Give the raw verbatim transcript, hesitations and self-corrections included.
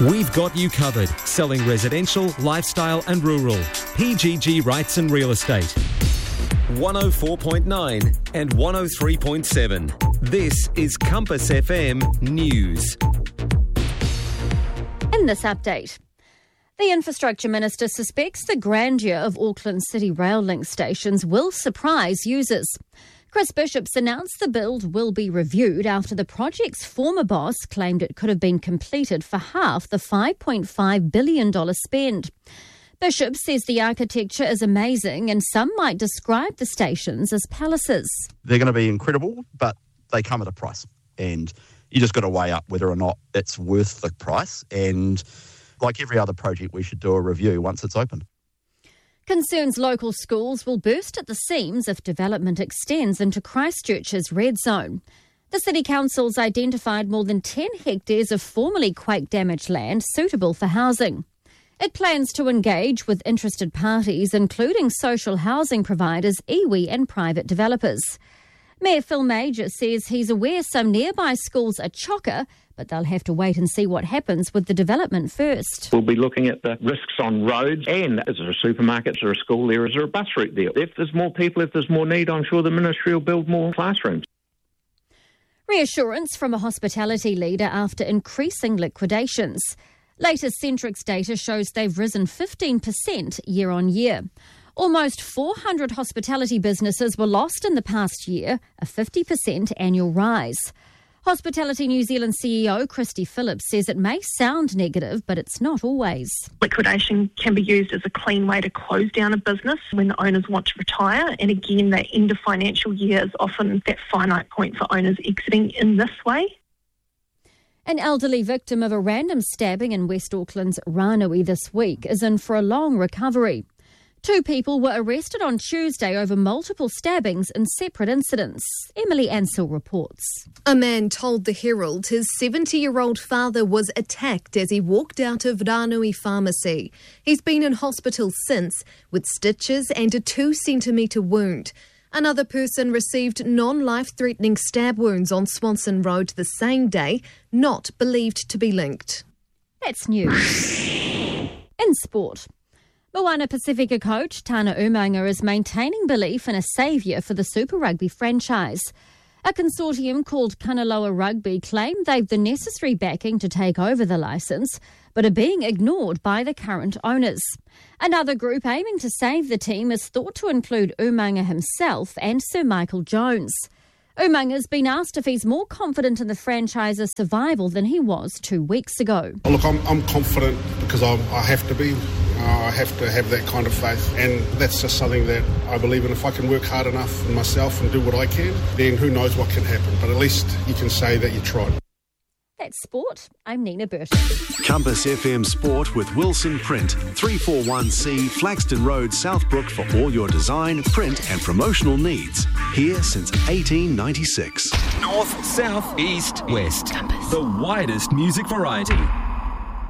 We've got you covered, selling residential, lifestyle and rural. P G G Rights and Real Estate. one oh four point nine and one oh three point seven. This is Compass F M News. In this update, the Infrastructure Minister suspects the grandeur of Auckland City Rail Link stations will surprise users. Chris Bishop's announced the build will be reviewed after the project's former boss claimed it could have been completed for half the five point five billion dollars spend. Bishop says the architecture is amazing and some might describe the stations as palaces. They're going to be incredible, but they come at a price. And you just got to weigh up whether or not it's worth the price. And like every other project, we should do a review once it's open. Concerns local schools will burst at the seams if development extends into Christchurch's red zone. The City Council's identified more than ten hectares of formerly quake-damaged land suitable for housing. It plans to engage with interested parties, including social housing providers, iwi and private developers. Mayor Phil Major says he's aware some nearby schools are chocker, but they'll have to wait and see what happens with the development first. We'll be looking at the risks on roads and is there a supermarket, is there a school there, is there a bus route there? If there's more people, if there's more need, I'm sure the ministry will build more classrooms. Reassurance from a hospitality leader after increasing liquidations. Latest Centrix data shows they've risen fifteen percent year on year. Almost four hundred hospitality businesses were lost in the past year, a fifty percent annual rise. Hospitality New Zealand C E O Christy Phillips says it may sound negative, but it's not always. Liquidation can be used as a clean way to close down a business when the owners want to retire. And again, that end of financial year is often that finite point for owners exiting in this way. An elderly victim of a random stabbing in West Auckland's Ranui this week is in for a long recovery. Two people were arrested on Tuesday over multiple stabbings in separate incidents. Emily Ansell reports. A man told the Herald his seventy-year-old father was attacked as he walked out of Ranui Pharmacy. He's been in hospital since with stitches and a two-centimetre wound. Another person received non-life-threatening stab wounds on Swanson Road the same day, not believed to be linked. That's news. In sport, Moana Pacifica coach Tana Umanga is maintaining belief in a saviour for the Super Rugby franchise. A consortium called Kanaloa Rugby claim they've the necessary backing to take over the licence, but are being ignored by the current owners. Another group aiming to save the team is thought to include Umanga himself and Sir Michael Jones. Umanga's been asked if he's more confident in the franchise's survival than he was two weeks ago. Oh, look, I'm, I'm confident because I, I have to be. Uh, I have to have that kind of faith, and that's just something that I believe in. If I can work hard enough in myself and do what I can, then who knows what can happen. But at least you can say that you tried. That's sport. I'm Nina Burton. Compass F M Sport with Wilson Print, three forty-one C Flaxton Road, Southbrook for all your design, print and promotional needs. Here since eighteen ninety-six. North, south, east, west. Compass. The widest music variety.